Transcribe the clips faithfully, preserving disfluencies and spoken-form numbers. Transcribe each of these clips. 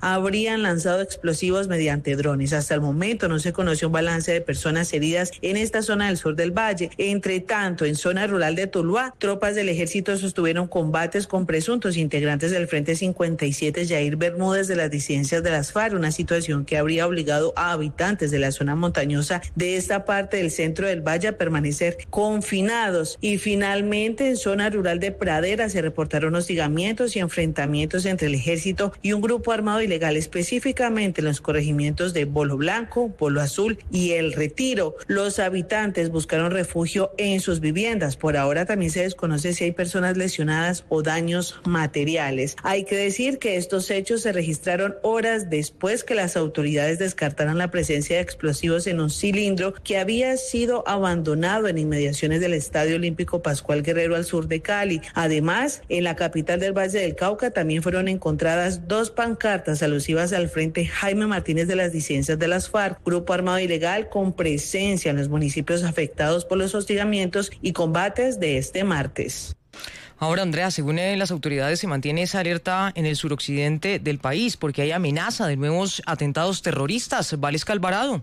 habrían lanzado explosivos mediante drones. Hasta el momento no se conoció un balance de personas heridas en esta zona del sur del valle. Entre tanto, en zona rural de Tuluá, tropas del ejército sostuvieron combates con presuntos integrantes del Frente cincuenta y siete Yair Bermúdez de las disidencias de las FARC, una situación que habría obligado a habitantes de la zona montañosa de esta parte del centro del valle a permanecer confinados. Y finalmente, en zona rural de Pradera se reportaron hostigamientos y enfrentamientos entre el ejército y un grupo armado ilegal, específicamente en los corregimientos de Bolo Blanco, Bolo Azul y El Retiro. Los habitantes buscaron refugio en sus viviendas. Por ahora también se desconoce si hay personas lesionadas o daños materiales. Hay que decir que estos hechos se registraron horas después que las autoridades descartaran la presencia de explosivos en un cilindro que había sido abandonado en inmediaciones del Estadio Olímpico Pascual Guerrero al sur de Cali. Además, en la capital del Valle del Cauca también fueron encontradas dos pancartas alusivas al Frente Jaime Martínez de las disidencias de las FARC, grupo armado ilegal con presencia en los municipios afectados por los hostigamientos y combates de este martes. Ahora, Andrea, según las autoridades, se mantiene esa alerta en el suroccidente del país porque hay amenaza de nuevos atentados terroristas. Valesca Alvarado.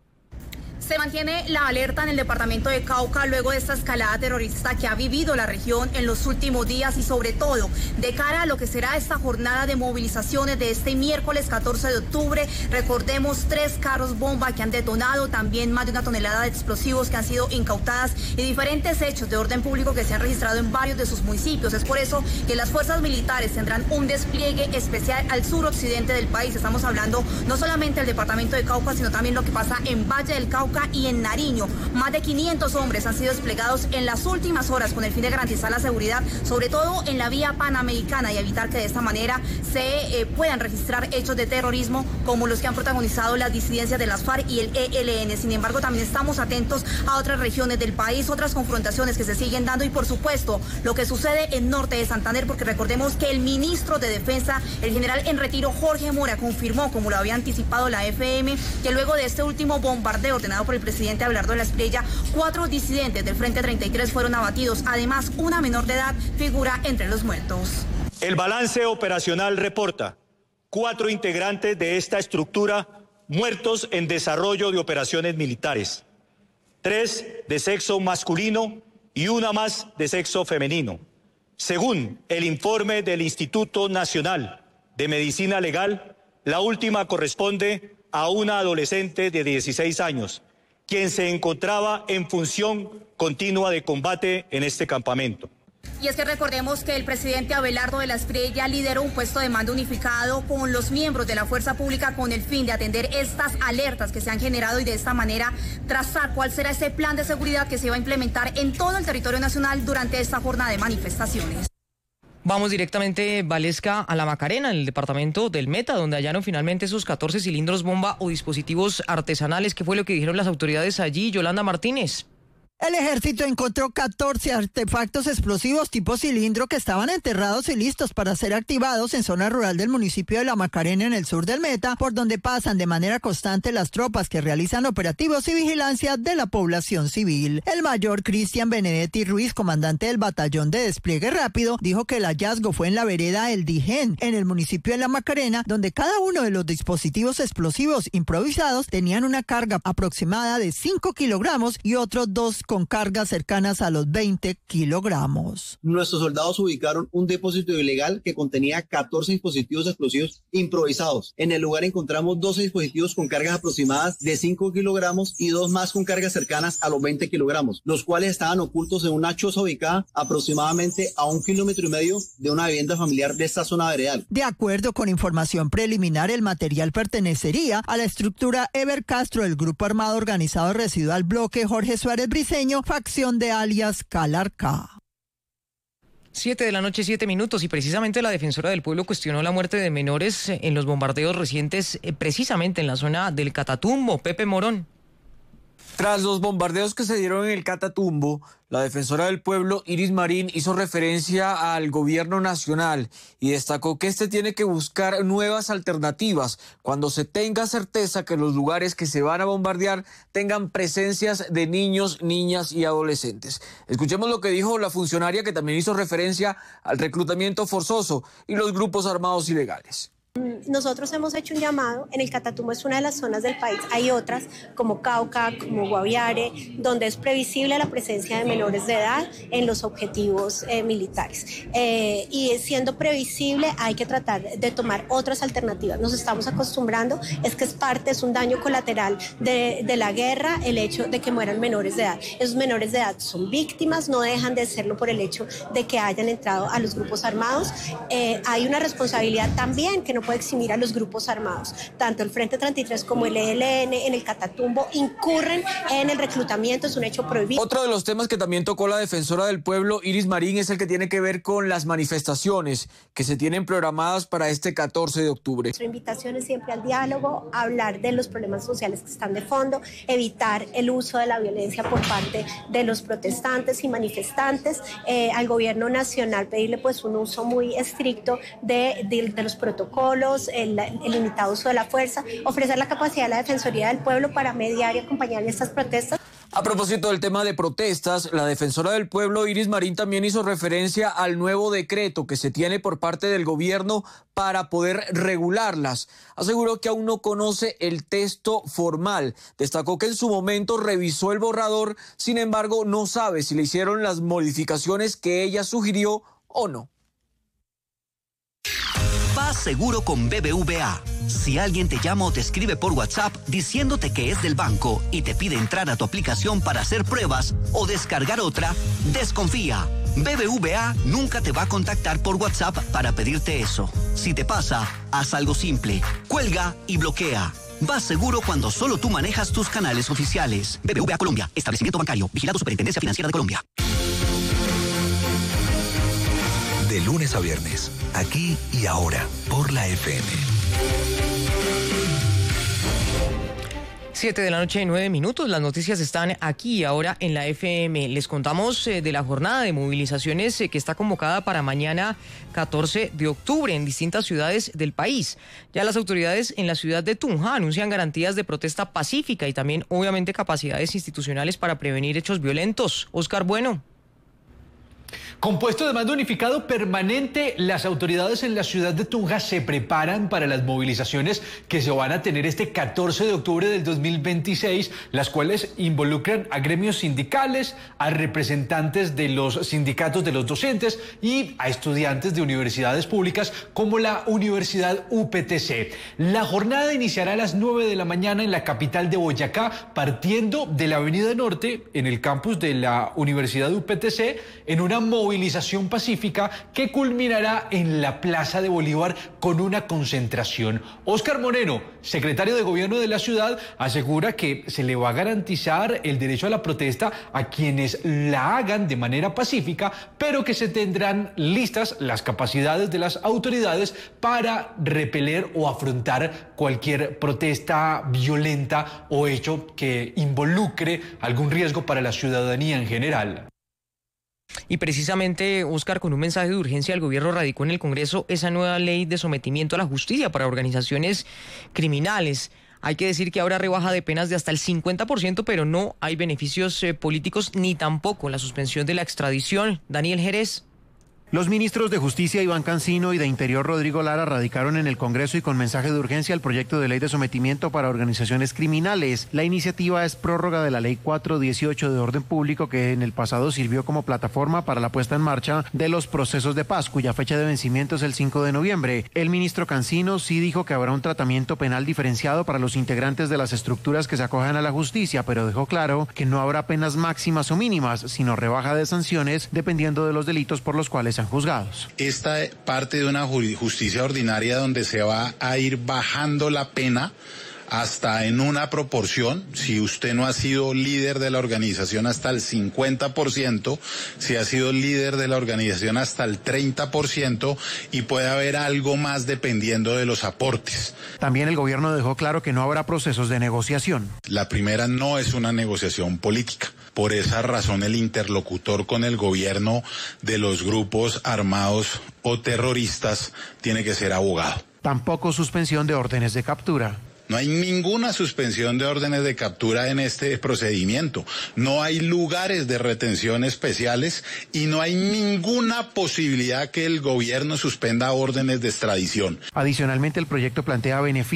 Se mantiene la alerta en el departamento de Cauca luego de esta escalada terrorista que ha vivido la región en los últimos días y sobre todo de cara a lo que será esta jornada de movilizaciones de este miércoles catorce de octubre. Recordemos tres carros bomba que han detonado, también más de una tonelada de explosivos que han sido incautadas y diferentes hechos de orden público que se han registrado en varios de sus municipios. Es por eso que las fuerzas militares tendrán un despliegue especial al suroccidente del país. Estamos hablando no solamente del departamento de Cauca, sino también lo que pasa en Valle del Cauca y en Nariño. Más de quinientos hombres han sido desplegados en las últimas horas con el fin de garantizar la seguridad, sobre todo en la vía panamericana, y evitar que de esta manera se eh, puedan registrar hechos de terrorismo como los que han protagonizado las disidencias de las FARC y el E L N. Sin embargo, también estamos atentos a otras regiones del país, otras confrontaciones que se siguen dando y, por supuesto, lo que sucede en norte de Santander, porque recordemos que el ministro de Defensa, el general en retiro Jorge Mora, confirmó, como lo había anticipado la F M, que luego de este último bombardeo ordenado por el presidente Abelardo de la Espriella, cuatro disidentes del Frente treinta y tres fueron abatidos. Además, una menor de edad figura entre los muertos. El balance operacional reporta cuatro integrantes de esta estructura muertos en desarrollo de operaciones militares, tres de sexo masculino y una más de sexo femenino. Según el informe del Instituto Nacional de Medicina Legal, la última corresponde a una adolescente de dieciséis años, quien se encontraba en función continua de combate en este campamento. Y es que recordemos que el presidente Abelardo de la Espriella lideró un puesto de mando unificado con los miembros de la fuerza pública con el fin de atender estas alertas que se han generado y de esta manera trazar cuál será ese plan de seguridad que se va a implementar en todo el territorio nacional durante esta jornada de manifestaciones. Vamos directamente, Valesca, a la Macarena, en el departamento del Meta, donde hallaron finalmente esos catorce cilindros bomba o dispositivos artesanales. ¿Qué fue lo que dijeron las autoridades allí? Yolanda Martínez. El ejército encontró catorce artefactos explosivos tipo cilindro que estaban enterrados y listos para ser activados en zona rural del municipio de La Macarena, en el sur del Meta, por donde pasan de manera constante las tropas que realizan operativos y vigilancia de la población civil. El mayor Cristian Benedetti Ruiz, comandante del batallón de despliegue rápido, dijo que el hallazgo fue en la vereda El Dijén, en el municipio de La Macarena, donde cada uno de los dispositivos explosivos improvisados tenían una carga aproximada de cinco kilogramos y otros dos con cargas cercanas a los veinte kilogramos. Nuestros soldados ubicaron un depósito ilegal que contenía catorce dispositivos explosivos improvisados. En el lugar encontramos doce dispositivos con cargas aproximadas de cinco kilogramos y dos más con cargas cercanas a los veinte kilogramos, los cuales estaban ocultos en una choza ubicada aproximadamente a un kilómetro y medio de una vivienda familiar de esta zona veredal. De acuerdo con información preliminar, el material pertenecería a la estructura Ever Castro del Grupo Armado Organizado Residual Bloque Jorge Suárez Briceño, facción de alias Calarcá. Siete de la noche, siete minutos, y precisamente la defensora del pueblo cuestionó la muerte de menores en los bombardeos recientes, precisamente en la zona del Catatumbo. Pepe Morón. Tras los bombardeos que se dieron en el Catatumbo, la defensora del pueblo, Iris Marín, hizo referencia al gobierno nacional y destacó que este tiene que buscar nuevas alternativas cuando se tenga certeza que los lugares que se van a bombardear tengan presencias de niños, niñas y adolescentes. Escuchemos lo que dijo la funcionaria, que también hizo referencia al reclutamiento forzoso y los grupos armados ilegales. Nosotros hemos hecho un llamado, en el Catatumbo es una de las zonas del país, hay otras como Cauca, como Guaviare, donde es previsible la presencia de menores de edad en los objetivos eh, militares. Eh, y siendo previsible hay que tratar de tomar otras alternativas. Nos estamos acostumbrando, es que es parte, es un daño colateral de, de la guerra el hecho de que mueran menores de edad. Esos menores de edad son víctimas, no dejan de serlo por el hecho de que hayan entrado a los grupos armados. Eh, hay una responsabilidad también que no puede eximir a los grupos armados. Tanto el Frente treinta y tres como el E L N en el Catatumbo incurren en el reclutamiento, es un hecho prohibido. Otro de los temas que también tocó la defensora del pueblo, Iris Marín, es el que tiene que ver con las manifestaciones que se tienen programadas para este catorce de octubre. Nuestra invitación es siempre al diálogo, a hablar de los problemas sociales que están de fondo, evitar el uso de la violencia por parte de los protestantes y manifestantes, eh, al gobierno nacional pedirle pues un uso muy estricto de, de, de los protocolos, el, el limitado uso de la fuerza, ofrecer la capacidad de la Defensoría del Pueblo para mediar y acompañar estas protestas. A propósito del tema de protestas, la defensora del pueblo, Iris Marín, también hizo referencia al nuevo decreto que se tiene por parte del gobierno para poder regularlas. Aseguró que aún no conoce el texto formal. Destacó que en su momento revisó el borrador, sin embargo, no sabe si le hicieron las modificaciones que ella sugirió o no. Vas seguro con B B V A. Si alguien te llama o te escribe por WhatsApp diciéndote que es del banco y te pide entrar a tu aplicación para hacer pruebas o descargar otra, desconfía. B B V A nunca te va a contactar por WhatsApp para pedirte eso. Si te pasa, haz algo simple. Cuelga y bloquea. Vas seguro cuando solo tú manejas tus canales oficiales. B B V A Colombia. Establecimiento bancario. Vigilado Superintendencia Financiera de Colombia. De lunes a viernes, aquí y ahora, por la F M. Siete de la noche, nueve minutos. Las noticias están aquí y ahora en la F M. Les contamos eh, de la jornada de movilizaciones eh, que está convocada para mañana catorce de octubre en distintas ciudades del país. Ya las autoridades en la ciudad de Tunja anuncian garantías de protesta pacífica y también, obviamente, capacidades institucionales para prevenir hechos violentos. Oscar Bueno. Con puesto de mando unificado permanente, las autoridades en la ciudad de Tunja se preparan para las movilizaciones que se van a tener este catorce de octubre del dos mil veintiséis, las cuales involucran a gremios sindicales, a representantes de los sindicatos de los docentes y a estudiantes de universidades públicas como la Universidad U P T C. La jornada iniciará a las nueve de la mañana en la capital de Boyacá, partiendo de la Avenida Norte, en el campus de la Universidad U P T C, en una movilización pacífica que culminará en la Plaza de Bolívar con una concentración. Óscar Moreno, secretario de Gobierno de la ciudad, asegura que se le va a garantizar el derecho a la protesta a quienes la hagan de manera pacífica, pero que se tendrán listas las capacidades de las autoridades para repeler o afrontar cualquier protesta violenta o hecho que involucre algún riesgo para la ciudadanía en general. Y precisamente, Oscar, con un mensaje de urgencia, el gobierno radicó en el Congreso esa nueva ley de sometimiento a la justicia para organizaciones criminales. Hay que decir que ahora rebaja de penas de hasta el cincuenta por ciento, pero no hay beneficios eh, políticos ni tampoco la suspensión de la extradición. Daniel Jerez. Los ministros de Justicia Iván Cancino y de Interior Rodrigo Lara radicaron en el Congreso y con mensaje de urgencia el proyecto de ley de sometimiento para organizaciones criminales. La iniciativa es prórroga de la ley cuatrocientos dieciocho de orden público que en el pasado sirvió como plataforma para la puesta en marcha de los procesos de paz, cuya fecha de vencimiento es el cinco de noviembre. El ministro Cancino sí dijo que habrá un tratamiento penal diferenciado para los integrantes de las estructuras que se acojan a la justicia, pero dejó claro que no habrá penas máximas o mínimas, sino rebaja de sanciones dependiendo de los delitos por los cuales sean juzgados. Esta parte de una justicia ordinaria donde se va a ir bajando la pena hasta en una proporción, si usted no ha sido líder de la organización hasta el cincuenta por ciento, si ha sido líder de la organización hasta el treinta por ciento y puede haber algo más dependiendo de los aportes. También el gobierno dejó claro que no habrá procesos de negociación. La primera no es una negociación política. Por esa razón el interlocutor con el gobierno de los grupos armados o terroristas tiene que ser abogado. Tampoco suspensión de órdenes de captura. No hay ninguna suspensión de órdenes de captura en este procedimiento. No hay lugares de retención especiales y no hay ninguna posibilidad que el gobierno suspenda órdenes de extradición. Adicionalmente, el proyecto plantea beneficios